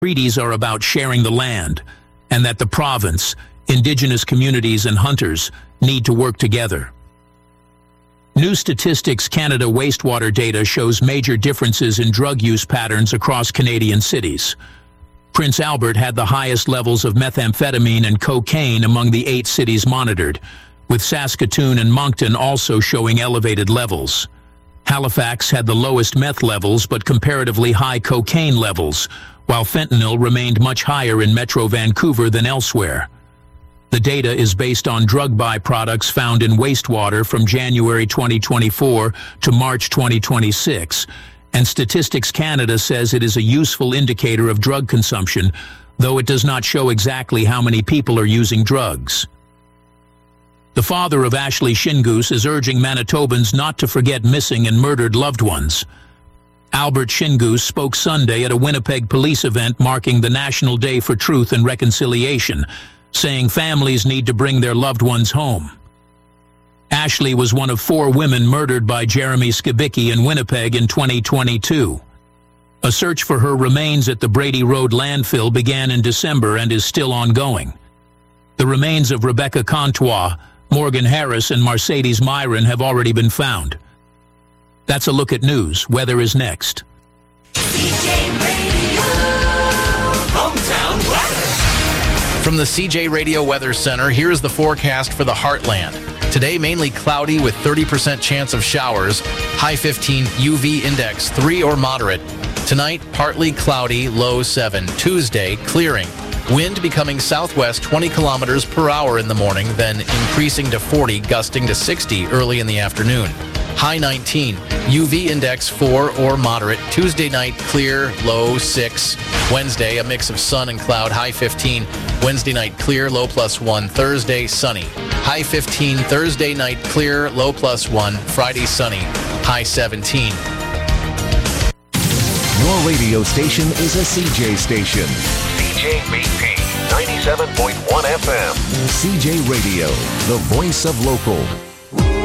Treaties are about sharing the land, and that the province, indigenous communities and hunters need to work together. New Statistics Canada wastewater data shows major differences in drug use patterns across Canadian cities. Prince Albert had the highest levels of methamphetamine and cocaine among the 8 cities monitored, with Saskatoon and Moncton also showing elevated levels. Halifax had the lowest meth levels but comparatively high cocaine levels, while fentanyl remained much higher in Metro Vancouver than elsewhere. The data is based on drug byproducts found in wastewater from January 2024 to March 2026, and Statistics Canada says it is a useful indicator of drug consumption, though it does not show exactly how many people are using drugs. The father of Ashley Shingoose is urging Manitobans not to forget missing and murdered loved ones. Albert Shingoose spoke Sunday at a Winnipeg police event marking the National Day for Truth and Reconciliation, saying families need to bring their loved ones home. Ashley was one of 4 women murdered by Jeremy Skibicki in Winnipeg in 2022. A search for her remains at the Brady Road landfill began in December and is still ongoing. The remains of Rebecca Contois, Morgan Harris, and Mercedes Myron have already been found. That's a look at news. Weather is next. CJ Radio, hometown weather. From the CJ Radio Weather Center, here's the forecast for the Heartland. Today, mainly cloudy with 30% chance of showers. High 15, UV index 3 or moderate. Tonight, partly cloudy, low 7. Tuesday, clearing. Wind becoming southwest 20 kilometers per hour in the morning, then increasing to 40, gusting to 60 early in the afternoon. High 19, UV index 4 or moderate. Tuesday night, clear, low 6. Wednesday, a mix of sun and cloud, high 15. Wednesday night, clear, low +1. Thursday, sunny. High 15, Thursday night, clear, low +1. Friday, sunny, high 17. Your radio station is a CJ station. CJBP 97.1 FM. CJ Radio, the voice of local.